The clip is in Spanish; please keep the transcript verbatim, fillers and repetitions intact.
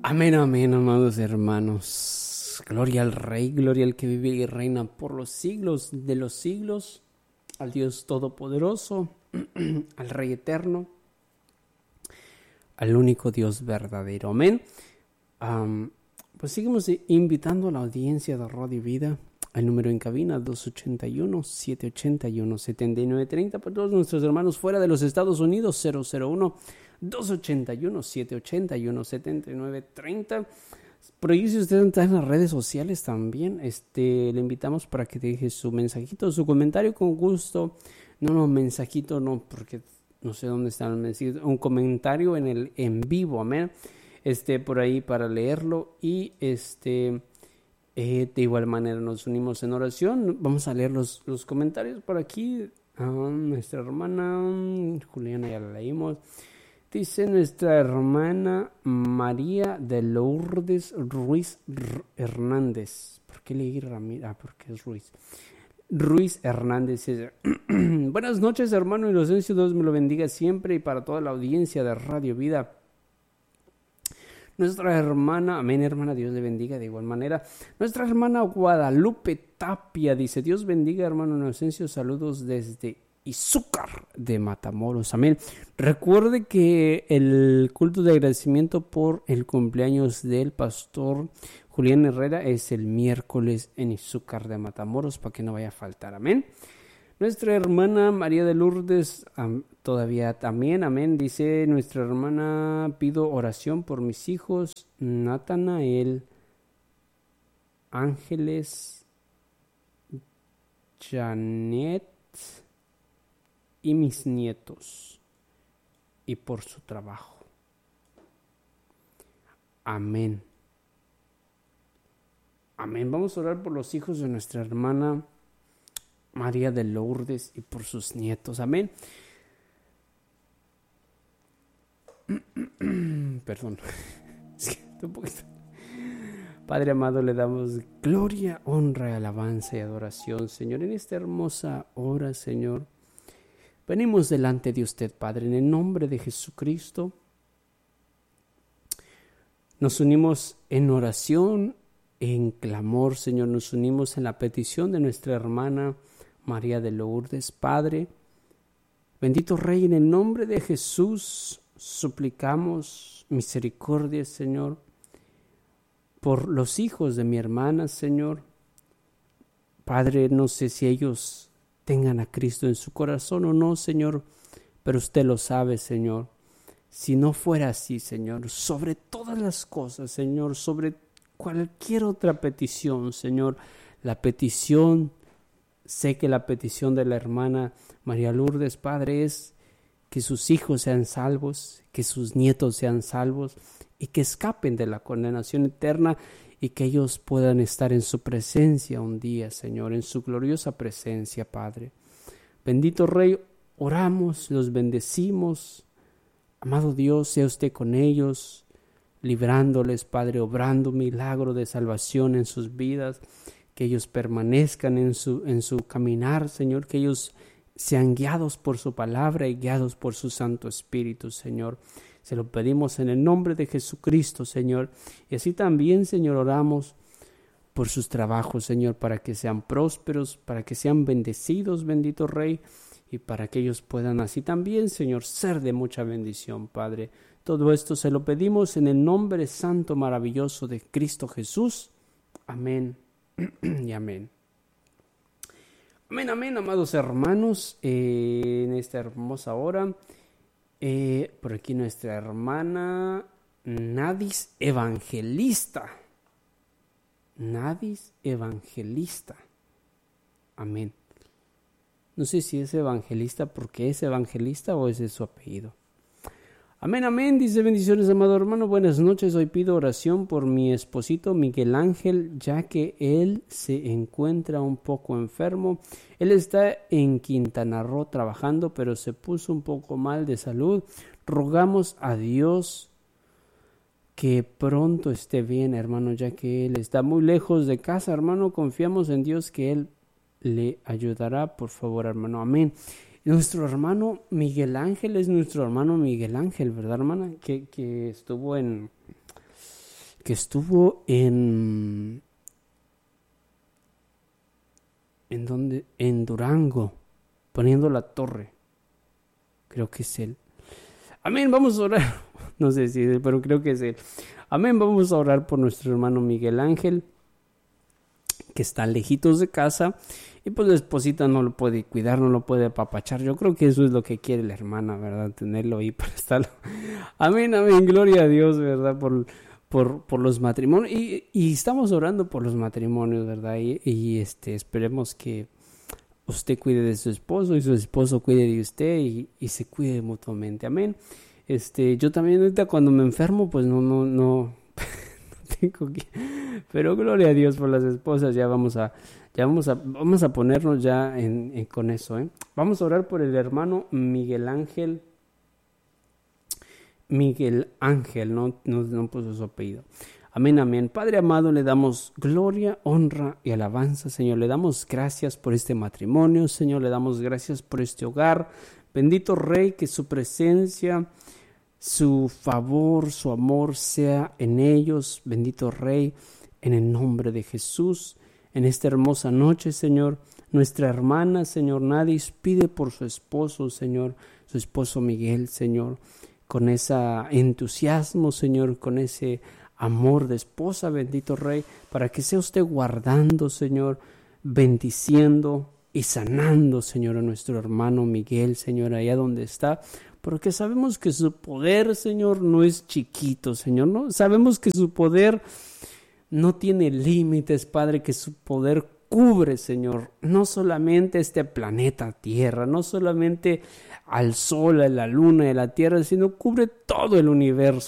Amén, amén, amados hermanos. Gloria al Rey, gloria al que vive y reina por los siglos de los siglos, al Dios Todopoderoso, al Rey Eterno, al único Dios verdadero. Amén. Um, pues seguimos invitando a la audiencia de Radio Vida. El número en cabina dos ochenta y uno, setecientos ochenta y uno, setenta y nueve treinta. Para todos nuestros hermanos fuera de los Estados Unidos, cero cero uno, dos ochenta y uno, setecientos ochenta y uno, setenta y nueve treinta. Por ahí, si usted está en las redes sociales también, este, le invitamos para que deje su mensajito, su comentario con gusto. No, no, mensajito no, porque no sé dónde está el mensajito. Un comentario en el en vivo, amén. Este, por ahí para leerlo y este... Eh, de igual manera nos unimos en oración. Vamos a leer los, los comentarios por aquí. Uh, nuestra hermana Juliana, ya la leímos. Dice nuestra hermana María de Lourdes Ruiz R- Hernández. ¿Por qué leí Ramírez? Ah, porque es Ruiz. Ruiz Hernández dice: buenas noches, hermano Inocencio, Dios me lo bendiga siempre y para toda la audiencia de Radio Vida. Nuestra hermana, amén hermana, Dios le bendiga de igual manera. Nuestra hermana Guadalupe Tapia dice: Dios bendiga hermano Inocencio, saludos desde Izúcar de Matamoros, amén. Recuerde que el culto de agradecimiento por el cumpleaños del pastor Julián Herrera es el miércoles en Izúcar de Matamoros, para que no vaya a faltar, amén. Nuestra hermana María de Lourdes um, todavía también, amén, dice nuestra hermana: pido oración por mis hijos Natanael, Ángeles, Janet y mis nietos, y por su trabajo. Amén. Amén. Vamos a orar por los hijos de nuestra hermana María de Lourdes y por sus nietos. Amén. Perdón. Un poquito. Padre amado, le damos gloria, honra, alabanza y adoración, Señor, en esta hermosa hora, Señor. Venimos delante de usted, Padre, en el nombre de Jesucristo. Nos unimos en oración, en clamor, Señor. Nos unimos en la petición de nuestra hermana María de Lourdes, Padre. Bendito Rey, en el nombre de Jesús suplicamos misericordia, Señor, por los hijos de mi hermana, Señor. Padre, no sé si ellos tengan a Cristo en su corazón o no, Señor, pero usted lo sabe, Señor. Si no fuera así, Señor, sobre todas las cosas, Señor, sobre cualquier otra petición, Señor, la petición, sé que la petición de la hermana María Lourdes, Padre, es que sus hijos sean salvos, que sus nietos sean salvos y que escapen de la condenación eterna y que ellos puedan estar en su presencia un día, Señor, en su gloriosa presencia, Padre. Bendito Rey, oramos, los bendecimos. Amado Dios, sea usted con ellos, librándoles, Padre, obrando un milagro de salvación en sus vidas, que ellos permanezcan en su, en su caminar, Señor, que ellos sean guiados por su palabra y guiados por su Santo Espíritu, Señor. Se lo pedimos en el nombre de Jesucristo, Señor. Y así también, Señor, oramos por sus trabajos, Señor, para que sean prósperos, para que sean bendecidos, bendito Rey, y para que ellos puedan así también, Señor, ser de mucha bendición, Padre. Todo esto se lo pedimos en el nombre santo, maravilloso de Cristo Jesús. Amén y amén. Amén, amén, amados hermanos, eh, en esta hermosa hora, eh, por aquí nuestra hermana Nadis Evangelista, Nadis Evangelista, amén. No sé si es evangelista porque es evangelista o ese es su apellido. Amén, amén, dice: bendiciones, amado hermano, buenas noches. Hoy pido oración por mi esposito Miguel Ángel, ya que él se encuentra un poco enfermo. Él está en Quintana Roo trabajando, pero se puso un poco mal de salud. Rogamos a Dios que pronto esté bien, hermano, ya que él está muy lejos de casa, hermano. Confiamos en Dios que él le ayudará, por favor, hermano, amén. Nuestro hermano Miguel Ángel es nuestro hermano Miguel Ángel, ¿verdad, hermana? Que, que estuvo en, que estuvo en... ¿En dónde? En Durango, poniendo la torre. Creo que es él. Amén, vamos a orar. No sé si es él, pero creo que es él. Amén, vamos a orar por nuestro hermano Miguel Ángel, que está lejitos de casa. Y pues la esposita no lo puede cuidar, no lo puede apapachar. Yo creo que eso es lo que quiere la hermana, ¿verdad? Tenerlo ahí para estarlo. Amén, amén, gloria a Dios, ¿verdad? Por... Por, por los matrimonios y, y estamos orando por los matrimonios, ¿verdad? Y, y este esperemos que usted cuide de su esposo y su esposo cuide de usted y, y se cuide mutuamente, amén. Este, yo también ahorita cuando me enfermo, pues no, no, no, no tengo que, pero gloria a Dios por las esposas. Ya vamos a, ya vamos a, vamos a ponernos ya en, en con eso, ¿eh? Vamos a orar por el hermano Miguel Ángel. Miguel Ángel, no, no, no puso su apellido. Amén, amén. Padre amado, le damos gloria, honra y alabanza, Señor. Le damos gracias por este matrimonio, Señor. Le damos gracias por este hogar. Bendito Rey, que su presencia, su favor, su amor sea en ellos. Bendito Rey, en el nombre de Jesús. En esta hermosa noche, Señor, nuestra hermana, Señor, Nadis, pide por su esposo, Señor, su esposo Miguel, Señor, con ese entusiasmo, Señor, con ese amor de esposa, bendito Rey, para que sea usted guardando, Señor, bendiciendo y sanando, Señor, a nuestro hermano Miguel, Señor, allá donde está, porque sabemos que su poder, Señor, no es chiquito, Señor, ¿no? Sabemos que su poder no tiene límites, Padre, que su poder cubre, Señor, no solamente este planeta Tierra, no solamente al sol, a la luna y a la tierra, sino cubre todo el universo,